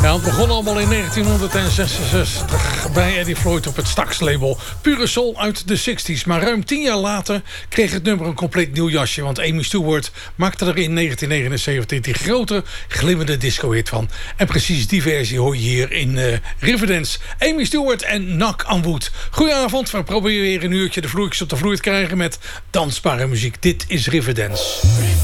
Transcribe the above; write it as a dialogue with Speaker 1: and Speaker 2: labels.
Speaker 1: Ja, het begon allemaal in 1966 bij Eddie Floyd op het Stax-label. Pure soul uit de 60s. Maar ruim 10 jaar later kreeg het nummer een compleet nieuw jasje. Want Amy Stewart maakte er in 1979 die grote glimmende disco-hit van. En precies die versie hoor je hier in Riverdance. Amy Stewart en Knock on Wood. Goedenavond, we proberen weer een uurtje de vloertjes op de vloer te krijgen met dansbare muziek. Dit is Riverdance.